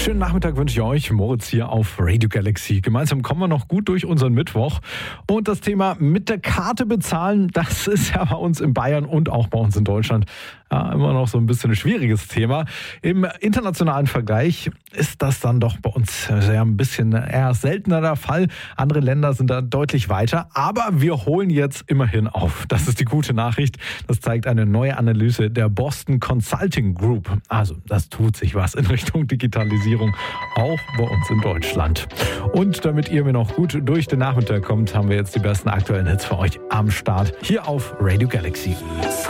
Schönen Nachmittag wünsche ich euch. Moritz hier auf Radio Galaxy. Gemeinsam kommen wir noch gut durch unseren Mittwoch. Und das Thema mit der Karte bezahlen, das ist ja bei uns in Bayern und auch bei uns in Deutschland immer noch so ein bisschen ein schwieriges Thema. Im internationalen Vergleich ist das dann doch bei uns ja ein bisschen eher seltener der Fall. Andere Länder sind da deutlich weiter. Aber wir holen jetzt immerhin auf. Das ist die gute Nachricht. Das zeigt eine neue Analyse der Boston Consulting Group. Also, das tut sich was in Richtung Digitalisierung, auch bei uns in Deutschland. Und damit ihr mir noch gut durch den Nachmittag kommt, haben wir jetzt die besten aktuellen Hits für euch am Start hier auf Radio Galaxy.